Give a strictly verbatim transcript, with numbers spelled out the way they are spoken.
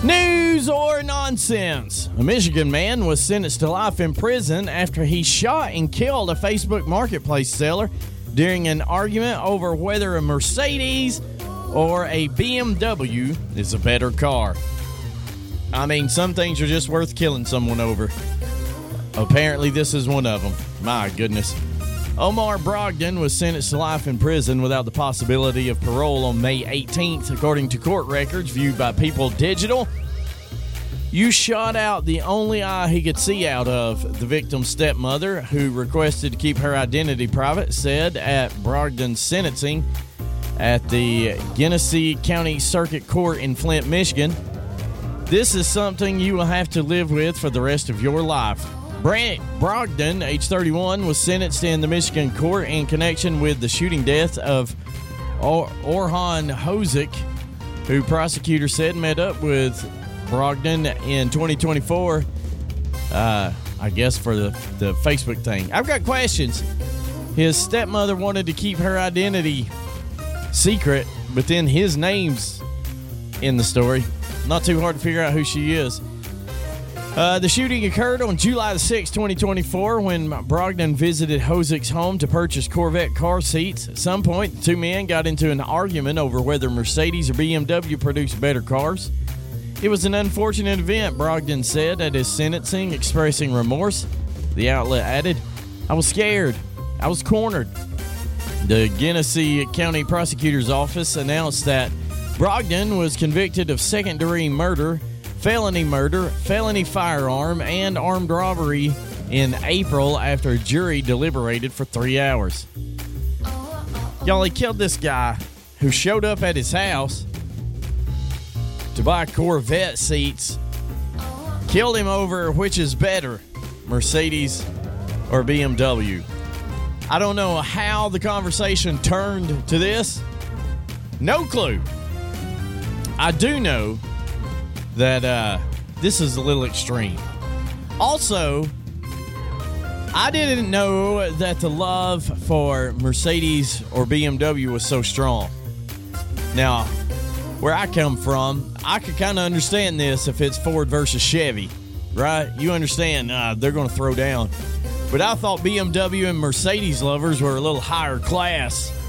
News or nonsense? A Michigan man was sentenced to life in prison after he shot and killed a Facebook Marketplace seller during an argument over whether a Mercedes or a B M W is a better car. I mean, some things are just worth killing someone over. Apparently, this is one of them. My goodness. Omar Brogdon was sentenced to life in prison without the possibility of parole on May eighteenth, according to court records viewed by People Digital. You shot out the only eye he could see out of, the victim's stepmother, who requested to keep her identity private, said at Brogdon's sentencing at the Genesee County Circuit Court in Flint, Michigan. This is something you will have to live with for the rest of your life. Brant Brogdon, age thirty-one, was sentenced in the Michigan court in connection with the shooting death of or- Orhan Hozik, who prosecutors said met up with Brogdon in twenty twenty-four, uh, I guess for the, the Facebook thing. I've got questions. His stepmother wanted to keep her identity secret, but then his name's in the story. Not too hard to figure out who she is. Uh, the shooting occurred on July the sixth, twenty twenty-four, when Brogdon visited Hozik's home to purchase Corvette car seats. At some point, the two men got into an argument over whether Mercedes or B M W produced better cars. It was an unfortunate event, Brogdon said at his sentencing, expressing remorse. The outlet added, "I was scared. I was cornered." The Genesee County Prosecutor's Office announced that Brogdon was convicted of second-degree murder, felony murder, felony firearm, and armed robbery in April after a jury deliberated for three hours. Y'all, he killed this guy who showed up at his house to buy Corvette seats. Killed him over which is better, Mercedes or B M W. I don't know how the conversation turned to this. No clue. I do know that uh, this is a little extreme. Also, I didn't know that the love for Mercedes or B M W was so strong. Now, where I come from, I could kind of understand this if it's Ford versus Chevy, right? You understand uh, they're going to throw down. But I thought B M W and Mercedes lovers were a little higher class.